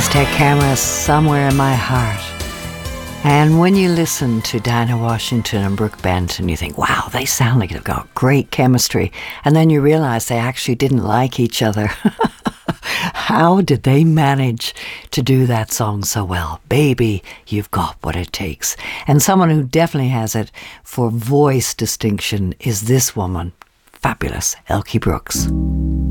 Aztec Camera somewhere in my heart. And when you listen to Dinah Washington and Brooke Benton, you think, wow, they sound like they've got great chemistry. And then you realize they actually didn't like each other. How did they manage to do that song so well? Baby, you've got what it takes. And someone who definitely has it for voice distinction is this woman. Fabulous, Elkie Brooks.